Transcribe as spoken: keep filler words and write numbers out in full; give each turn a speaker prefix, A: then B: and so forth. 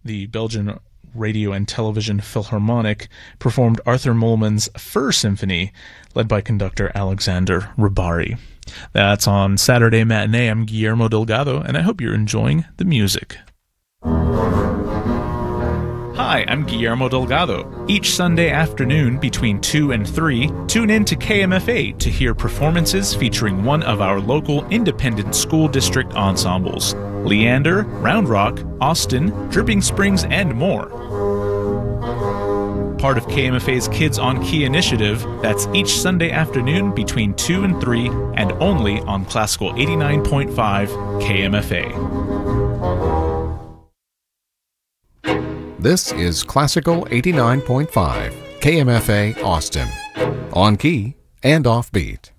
A: the Belgian Radio and Television Philharmonic performed Arthur Mollman's Fur Symphony, led by conductor Alexander Ribari. That's on Saturday Matinee. I'm Guillermo Delgado, and I hope you're enjoying the music. Hi, I'm Guillermo Delgado. Each Sunday afternoon between two and three, tune in to K M F A to hear performances featuring one of our local independent school district ensembles: Leander, Round Rock, Austin, Dripping Springs, and more. Part of K M F A's Kids on Key initiative, that's each Sunday afternoon between two and three, and only on Classical eighty-nine point five K M F A.
B: This is Classical eighty-nine point five K M F A Austin, on key and offbeat.